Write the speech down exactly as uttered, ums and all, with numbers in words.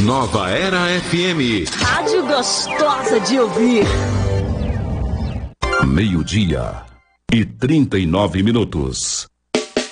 Nova Era F M. Rádio gostosa de ouvir. Meio-dia e trinta e nove minutos.